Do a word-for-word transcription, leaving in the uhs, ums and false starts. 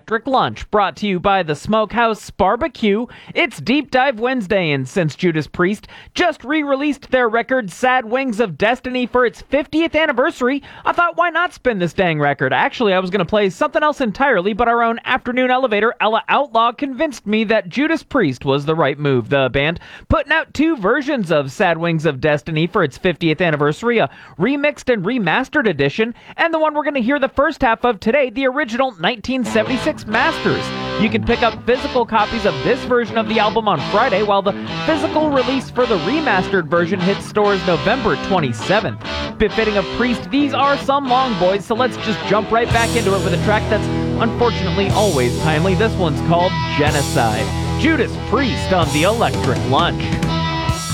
Electric Lunch, brought to you by the Smokehouse Barbecue. It's Deep Dive Wednesday, and since Judas Priest just re-released their record Sad Wings of Destiny for its fiftieth anniversary, I thought, why not spin this dang record? Actually, I was going to play something else entirely, but our own afternoon elevator, Ella Outlaw, convinced me that Judas Priest was the right move. The band putting out two versions of Sad Wings of Destiny for its fiftieth anniversary, a remixed and remastered edition, and the one we're going to hear the first half of today, the original nineteen seventy-six Masters. You can pick up physical copies of this version of the album on Friday, while the physical release for the remastered version hits stores November twenty-seventh. Befitting of Priest, these are some long boys, so let's just jump right back into it with a track that's unfortunately always timely. This one's called Genocide. Judas Priest on the Electric Lunch.